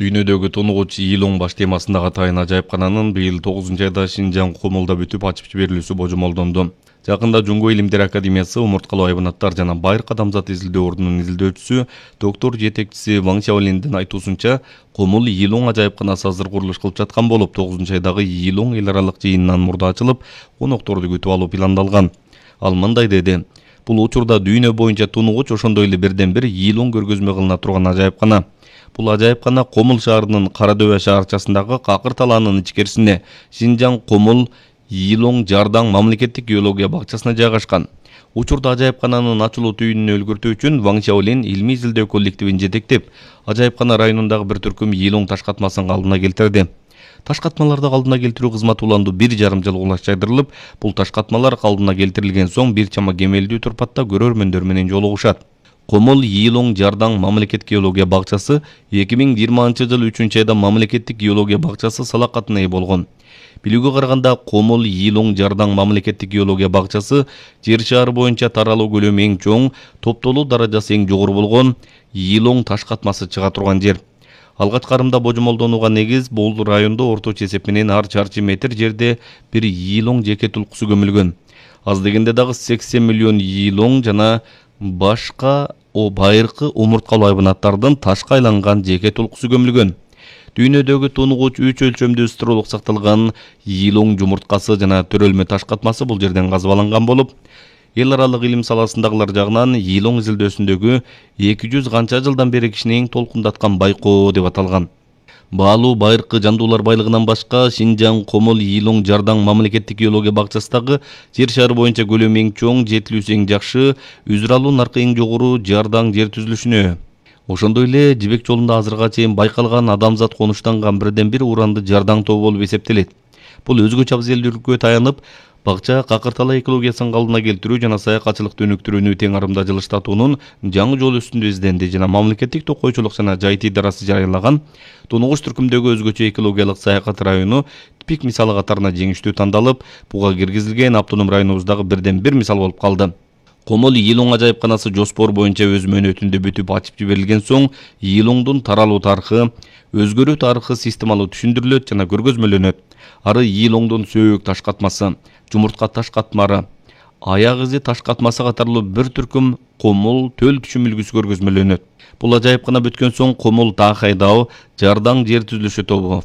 Дүйнөдөгү тунугуч Илоң баш темасындагы атайын ажайыпкананын быйыл 9-айда Шинжаң Комулда бүтүп ачып жиберилүүсү божомолдонду. Жакында Жуңго илимдер академиясы умурткалуу айбанаттар жана байыркы адамзат изилдөө ордунун изилдөөчүсү доктор жетекчиси Ваң Шаолиндин айтуусунча, Комул Илоң ажайыпканасы азыр курулуш кылып жаткан болуп, 9-айдагы Илоң эл аралык жыйынынан мурда ачылып, конокторду күтүп алуу пландалган. Ал мындай деди: бул учурда дүйнө боюнча тунугуч ошондой эле бирден бир Илоң көргөзмө кылына турган ажайыпкана. Бул ажайыпкана Комул шаарынын Карадөбө шаарчасындагы Какыр талаанын ичкерисине, Шинжаң Комул Илоң Жардаң мамлекеттик геология бакчасына жайгашкан. Учурда ажайыпкананын ачылуу түйүнүнө өлгөртүү үчүн Ваң Шаолин илмий изилдөө коллективин жетектеп, ажайыпкана районундагы бир түркүм Илоң таш катмасын калдына келтирди. Таш катмаларды калдына келтирүү кызматы уланду 1,5 жыл улас жайдырылып, бул таш катмалар калдына келтирилген соң бир чама кемелдүү турпатта көрөрмөндөр менен жолугушат. Комул Илоң Жардаң мамлекеттик геология бакчасы 2020 жыл 3-айда мамлекеттик геология бакчасы салакатына ээ болгон. Билүүгө караганда Комул Илоң Жардаң мамлекеттик геология бакчасы жер шары боюнча таралуу көлөмү эң чоң, топтолуу даражасы эң жогору болгон Илоң таш катмасы чыга турган жер. Алгач карымда божомолдонууга негиз бул райондо орточо эсеп менен ар чарчы метр жерде бир Илоң жеке тулкусу көмүлгөн. Аз дегенде дагы 80 миллион Илоң жана башка байыркы умурткалуу айбанаттардын ташка айланган жеке тулкусу көмүлгөн. Дүйнөдөгү тунугуч 3 өлчөмдүү стролук сакталган Илоң жумурткасы жана төрөлмө таш катмасы бул жерден казып алынган болуп, эл аралык илим саласындагылар жагынан Илоң изилдөөсүндөгү 200 канча жылдан бери кишини эң толкундаткан байкоо деп аталган. Баалуу байыркы жандуулар байлыгынан башка Шинжаң Комул Илоң Жардаң мамлекеттик геология бакчасындагы жер шары боюнча көлөмү эң чоң, жетилүүсү эң жакшы, үзүр алуу наркы эң жогору Жардаң жер түзүлүшүнө. Ошондой эле Жибек жолунда азыркыга чейин байкалган адамзат конуштанган бирден бир уранды Жардаң тобу болуп эсептелет. Бул өзгөчө абзелдүүлүккө таянып, бакча Какыр талаа экологиясын калдына келтирүү жана саякатчылыкты өнүктүрүүнү тең арымда жылыштатуунун жаңы жол үстүндө изденди жана мамлекеттик токойчулук жана жайыт идарасы жарыялаган тунугуч түркүмдөгү өзгөчө экологиялык саякат району типик мисалы катарына жеңиштүү тандалып, буга киргизилген автоном районубуздагы бирден бир мисал болуп калды. Комул Илоң ажайыпканасы жоспор боюнча өз мөөнөтүндө бүтүп ачып жиберилген соң, Илоңдун таралуу тарыхы, өзгөрүү тарыхы системалуу түшүндүрүлөт жана көргөзмөлөнөт. Ары Илоңдун сөөк таш катмасы, жумуртка таш катмары, аяк изи таш катмасы катарлуу бир түркүм Комул төл түшүм үлгүсү көргөзмөлөнөт. Бул ажайыпкана бүткөн соң Комул Таахайдау Жардаң жер түзүлүшү тобу,